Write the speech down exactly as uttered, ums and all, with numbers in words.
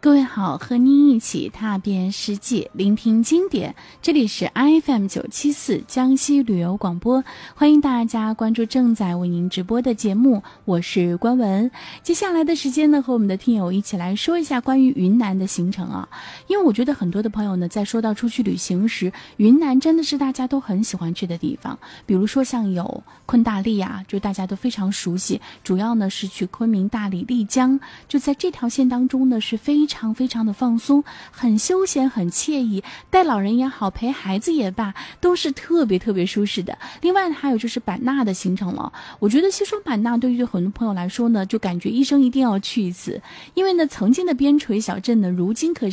各位好，和您一起踏遍世界，聆听经典。这里是 F M 九七四江西旅游广播，欢迎大家关注正在为您直播的节目，我是关文。接下来的时间呢，和我们的听友一起来说一下关于云南的行程啊。因为我觉得很多的朋友呢，在说到出去旅行时，云南真的是大家都很喜欢去的地方。比如说像有昆大丽啊，就大家都非常熟悉，主要呢是去昆明、大理、丽江，就在这条线当中呢是非常非常非常的放松，很休闲，很惬意，带老人也好，陪孩子也罢，都是特别特别舒适的。另外还有就是版纳的行程了，我觉得西双版纳对于很多朋友来说呢，就感觉一生一定要去一次，因为呢曾经的边陲小镇呢，如今可